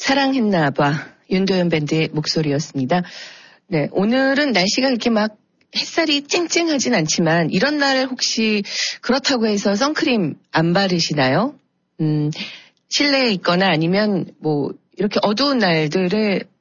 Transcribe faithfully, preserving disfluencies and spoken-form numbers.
사랑했나봐. 윤도현 밴드의 목소리였습니다. 네, 오늘은 날씨가 그렇게 막 햇살이 쨍쨍하진 않지만 이런 날 혹시 그렇다고 해서 선크림 안 바르시나요? 음, 실내에 있거나 아니면 뭐 이렇게 어두운 날들을